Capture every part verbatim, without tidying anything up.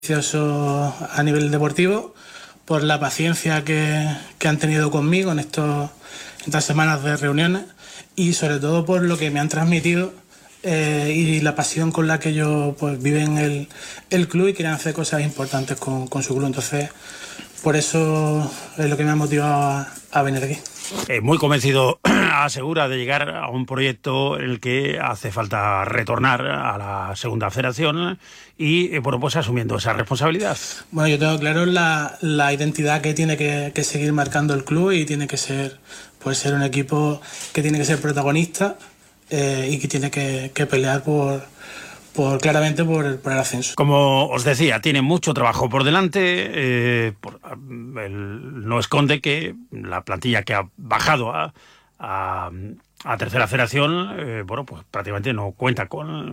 a nivel deportivo, por la paciencia que, que han tenido conmigo en estos, estas semanas de reuniones y sobre todo por lo que me han transmitido eh, y la pasión con la que ellos pues, viven el, el club y quieren hacer cosas importantes con, con su club. Entonces, por eso es lo que me ha motivado a, a venir aquí. Eh, muy convencido, asegura, de llegar a un proyecto en el que hace falta retornar a la segunda federación y, eh, bueno, pues asumiendo esa responsabilidad. Bueno, yo tengo claro la, la identidad que tiene que, que seguir marcando el club y tiene que ser, pues, ser un equipo que tiene que ser protagonista eh, y que tiene que, que pelear por... Por, claramente por el, por el ascenso. Como os decía, tiene mucho trabajo por delante. Eh, por, el, no esconde que la plantilla que ha bajado a, a, a tercera federación, eh, bueno, pues prácticamente no cuenta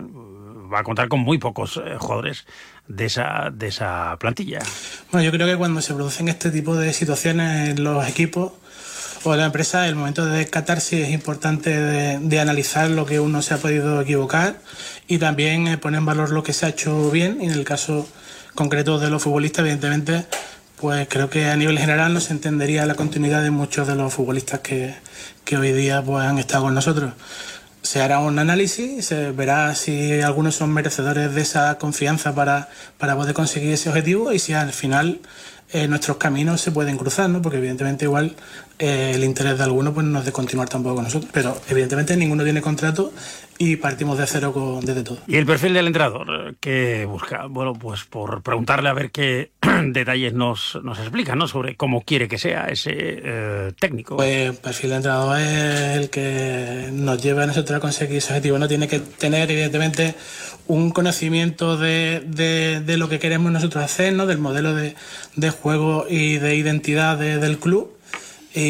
con, va a contar con muy pocos eh, jugadores de esa, de esa plantilla. Bueno, yo creo que cuando se producen este tipo de situaciones en los equipos o en la empresa, el momento de catarsis es importante de, de analizar lo que uno se ha podido equivocar y también eh, poner en valor lo que se ha hecho bien. Y en el caso concreto de los futbolistas, evidentemente, pues creo que a nivel general no se entendería la continuidad de muchos de los futbolistas que, que hoy día pues, han estado con nosotros. Se hará un análisis, se verá si algunos son merecedores de esa confianza para, para poder conseguir ese objetivo y si al final eh, nuestros caminos se pueden cruzar, ¿no? Porque evidentemente igual eh, el interés de alguno pues, no es de continuar tampoco con nosotros, pero evidentemente ninguno tiene contrato y partimos de cero con, desde todo. ¿Y el perfil del entrenador qué busca? Bueno, pues por preguntarle a ver qué detalles nos, nos explica, ¿no? Sobre cómo quiere que sea ese eh, técnico. Pues el perfil del entrenador es el que nos lleva a nosotros a conseguir ese objetivo, ¿no? Tiene que tener evidentemente un conocimiento de, de, de lo que queremos nosotros hacer, ¿no? Del modelo de, de juego y de identidad de, del club y,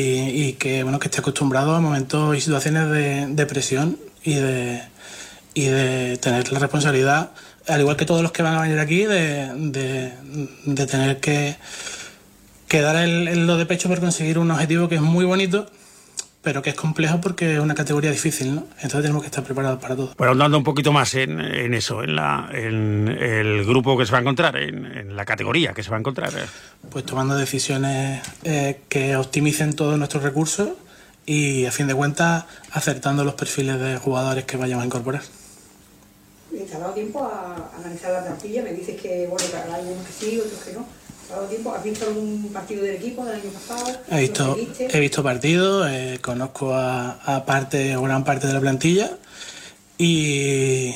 y que, bueno, que esté acostumbrado a momentos y situaciones de, de presión y de, y de tener la responsabilidad, al igual que todos los que van a venir aquí, de, de, de tener que, que dar el, el lo de pecho por conseguir un objetivo que es muy bonito, pero que es complejo porque es una categoría difícil, ¿no? Entonces tenemos que estar preparados para todo. Bueno, andando un poquito más en, en eso, en, la, en el grupo que se va a encontrar, en, en la categoría que se va a encontrar. Pues tomando decisiones eh, que optimicen todos nuestros recursos y, a fin de cuentas, acertando los perfiles de jugadores que vayamos a incorporar. ¿Te ha dado tiempo a analizar la plantilla? Me dices que, bueno, que hay algunos que sí, otros que no. ¿Te ha dado tiempo? ¿Has visto algún partido del equipo del año pasado? He visto, he visto partidos, eh, conozco a, a parte o gran parte de la plantilla y,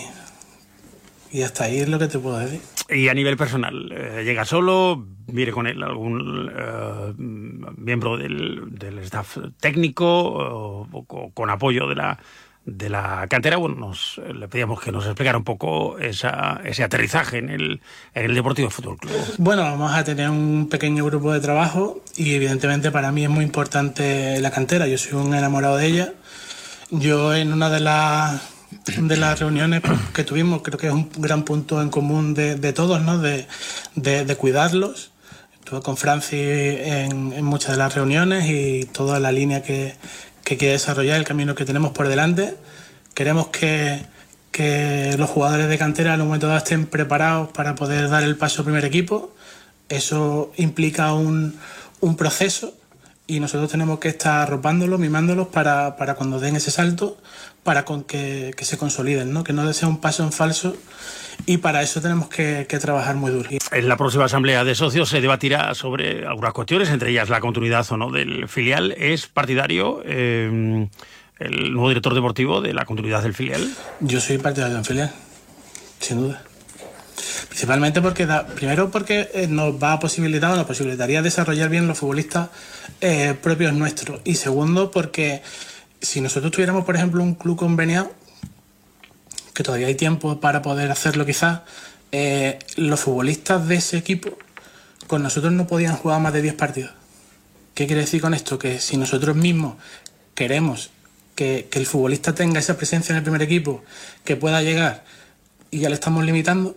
y hasta ahí es lo que te puedo decir. Y a nivel personal, eh, ¿llega solo? ¿Viene con él algún eh, miembro del, del staff técnico o, o con apoyo de la, de la cantera? Bueno, nos, le pedíamos que nos explicara un poco esa, ese aterrizaje en el, en el Deportivo Fútbol Club. Bueno, vamos a tener un pequeño grupo de trabajo y evidentemente para mí es muy importante la cantera. Yo soy un enamorado de ella. Yo en una de las... de las reuniones que tuvimos, creo que es un gran punto en común de, de todos, ¿no? De, de, de cuidarlos. Estuve con Francis en, en muchas de las reuniones y toda la línea que, que quiere desarrollar, el camino que tenemos por delante. Queremos que, que los jugadores de cantera en un momento dado estén preparados para poder dar el paso al primer equipo. Eso implica un, un proceso y nosotros tenemos que estar arropándolos, mimándolos para, para cuando den ese salto, para con que, que se consoliden, ¿no? Que no sea un paso en falso y para eso tenemos que, que trabajar muy duro. En la próxima asamblea de socios se debatirá sobre algunas cuestiones, entre ellas la continuidad o no del filial. ¿Es partidario eh, el nuevo director deportivo de la continuidad del filial? Yo soy partidario del filial, sin duda. Principalmente porque da, primero porque nos va a posibilitar o nos posibilitaría desarrollar bien los futbolistas eh, propios nuestros y segundo porque si nosotros tuviéramos por ejemplo un club conveniado, que todavía hay tiempo para poder hacerlo quizás, eh, los futbolistas de ese equipo con nosotros no podían jugar más de diez partidos. ¿Qué quiere decir con esto? Que si nosotros mismos queremos que, que el futbolista tenga esa presencia en el primer equipo, que pueda llegar y ya le estamos limitando,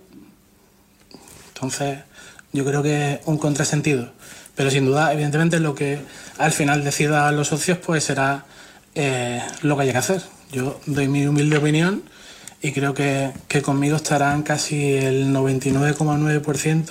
entonces yo creo que es un contrasentido. Pero sin duda, evidentemente, lo que al final decidan los socios pues será eh, lo que haya que hacer. Yo doy mi humilde opinión y creo que, que conmigo estarán casi el noventa y nueve coma nueve por ciento